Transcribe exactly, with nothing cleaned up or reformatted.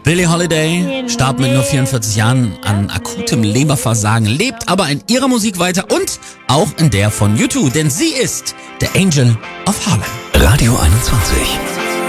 Billie Holiday starb mit nur vierundvierzig Jahren an akutem Leberversagen, lebt aber in ihrer Musik weiter und auch in der von U zwei, denn sie ist der Angel of Harlem. Radio einundzwanzig.